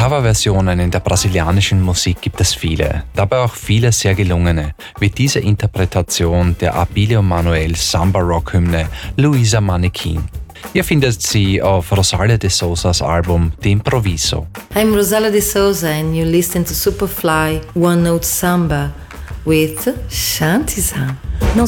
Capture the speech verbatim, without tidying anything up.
Coverversionen in der brasilianischen Musik gibt es viele, dabei auch viele sehr gelungene, wie diese Interpretation der Abílio Manuel Samba-Rock-Hymne Luisa Manequim. Ihr findet sie auf Rosalia de Sousas Album De Improviso. I'm Rosalia de Souza and you listen to Superfly One Note Samba with Shanti-san.